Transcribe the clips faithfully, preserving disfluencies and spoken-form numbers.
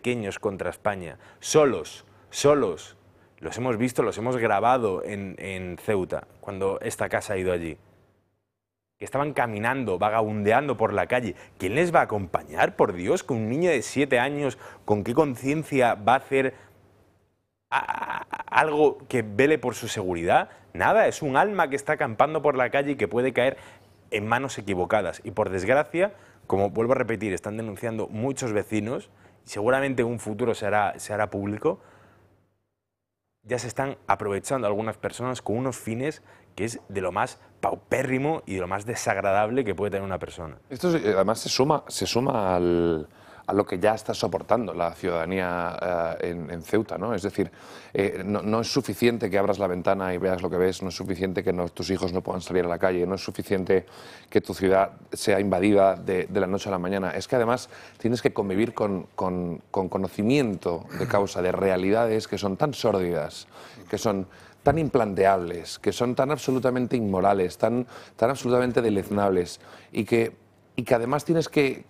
pequeños contra España, solos, solos. Los hemos visto, los hemos grabado en, en Ceuta, cuando esta casa ha ido allí. Que estaban caminando, vagabundeando por la calle. ¿Quién les va a acompañar, por Dios? Con un niño de siete años, ¿con qué conciencia va a hacer a, a, algo que vele por su seguridad? Nada, es un alma que está acampando por la calle y que puede caer en manos equivocadas. Y por desgracia, como vuelvo a repetir, están denunciando muchos vecinos, y seguramente en un futuro se hará, se hará público, ya se están aprovechando algunas personas con unos fines que es de lo más paupérrimo y de lo más desagradable que puede tener una persona. Esto además se suma, se suma al, a lo que ya está soportando la ciudadanía uh, en, en Ceuta, ¿no? Es decir, eh, no, no es suficiente que abras la ventana y veas lo que ves, no es suficiente que no, tus hijos no puedan salir a la calle, no es suficiente que tu ciudad sea invadida de, de la noche a la mañana. Es que además tienes que convivir con, con, con conocimiento de causa, de realidades que son tan sórdidas, que son tan implanteables, que son tan absolutamente inmorales, tan, tan absolutamente deleznables, y que, y que además tienes que,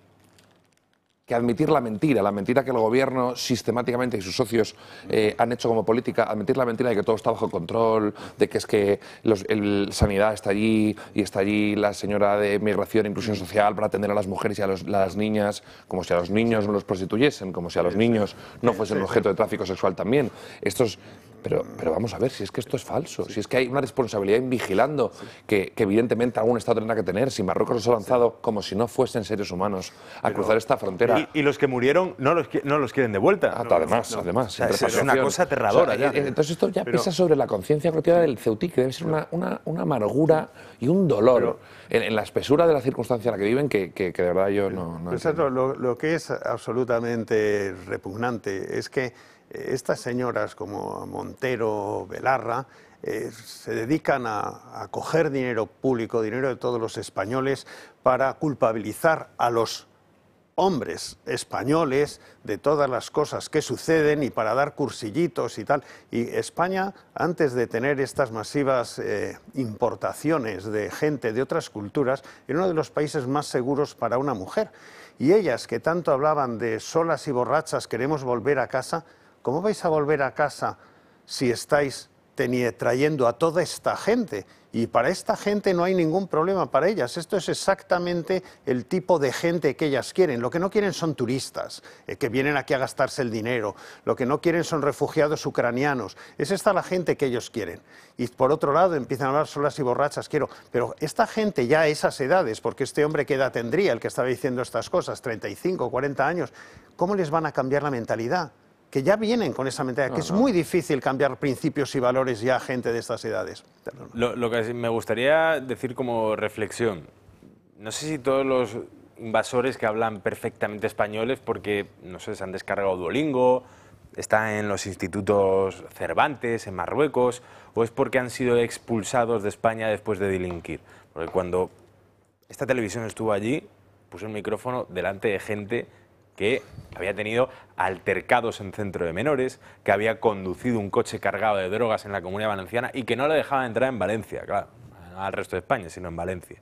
que admitir la mentira, la mentira que el gobierno sistemáticamente y sus socios eh, han hecho como política, admitir la mentira de que todo está bajo control, de que es que los, el sanidad está allí y está allí la señora de Migración e Inclusión Social para atender a las mujeres y a los, las niñas, como si a los niños no los prostituyesen, como si a los niños no fuesen objeto de tráfico sexual también. Estos... Pero, pero vamos a ver, si es que esto es falso, si es que hay una responsabilidad en vigilando que, que evidentemente algún Estado tendrá que tener. Si Marruecos los ha lanzado como si no fuesen seres humanos a pero, cruzar esta frontera. Y, y los que murieron no los, no los quieren de vuelta. Ah, además, no, además. O sea, es una cosa aterradora. O sea, ya. Entonces esto ya pero, pesa sobre la conciencia colectiva del ceutí, que debe ser una, una, una amargura y un dolor pero, en, en la espesura de la circunstancia en la que viven que, que, que de verdad yo no... no pues lo, lo, lo que es absolutamente repugnante es que estas señoras como Montero, Belarra, eh, se dedican a, a coger dinero público, dinero de todos los españoles, para culpabilizar a los hombres españoles de todas las cosas que suceden y para dar cursillitos y tal. Y España, antes de tener estas masivas eh, importaciones de gente de otras culturas, era uno de los países más seguros para una mujer. Y ellas, que tanto hablaban de solas y borrachas, queremos volver a casa. ¿Cómo vais a volver a casa si estáis trayendo a toda esta gente? Y para esta gente no hay ningún problema para ellas. Esto es exactamente el tipo de gente que ellas quieren. Lo que no quieren son turistas, eh, que vienen aquí a gastarse el dinero. Lo que no quieren son refugiados ucranianos. Es esta la gente que ellos quieren. Y por otro lado empiezan a hablar solas y borrachas, quiero. Pero esta gente ya a esas edades, porque este hombre ¿qué edad tendría, el que estaba diciendo estas cosas? treinta y cinco, cuarenta años. ¿Cómo les van a cambiar la mentalidad? Que ya vienen con esa mentalidad, no, que es no. muy difícil cambiar principios y valores ya a gente de estas edades. Lo, lo que me gustaría decir como reflexión, no sé si todos los invasores que hablan perfectamente españoles porque, no sé, se han descargado Duolingo, están en los institutos Cervantes, en Marruecos, o es porque han sido expulsados de España después de delinquir. Porque cuando esta televisión estuvo allí, puso el micrófono delante de gente que había tenido altercados en centro de menores, que había conducido un coche cargado de drogas en la Comunidad Valenciana y que no le dejaban entrar en Valencia, claro, no al resto de España, sino en Valencia.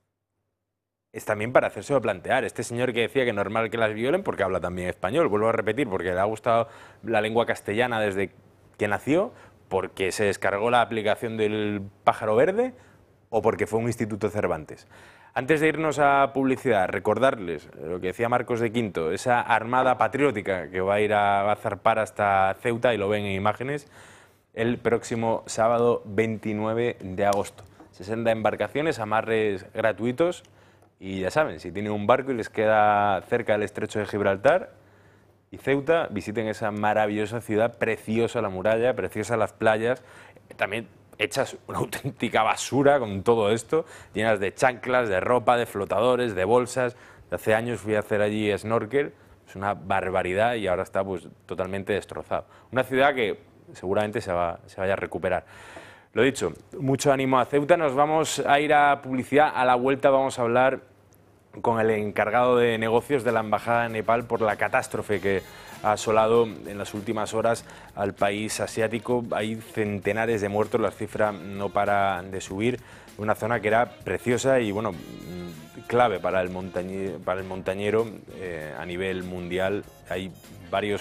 Es también para hacérselo plantear. Este señor que decía que es normal que las violen porque habla también español, vuelvo a repetir, porque le ha gustado la lengua castellana desde que nació, porque se descargó la aplicación del pájaro verde o porque fue un instituto Cervantes. Antes de irnos a publicidad, recordarles lo que decía Marcos de Quinto, esa armada patriótica que va a ir a, va a zarpar hasta Ceuta, y lo ven en imágenes, el próximo sábado veintinueve de agosto. sesenta embarcaciones, amarres gratuitos, y ya saben, si tienen un barco y les queda cerca del estrecho de Gibraltar y Ceuta, visiten esa maravillosa ciudad, preciosa la muralla, preciosa las playas, también hechas una auténtica basura con todo esto, llenas de chanclas, de ropa, de flotadores, de bolsas. Hace años fui a hacer allí snorkel, es una barbaridad y ahora está pues totalmente destrozado. Una ciudad que seguramente se, va, se vaya a recuperar. Lo dicho, mucho ánimo a Ceuta, nos vamos a ir a publicidad, a la vuelta vamos a hablar con el encargado de negocios de la Embajada de Nepal por la catástrofe que ha asolado en las últimas horas al país asiático. Hay centenares de muertos, la cifra no para de subir. Una zona que era preciosa y bueno, clave para el montañero, para el montañero eh, a nivel mundial. Hay varios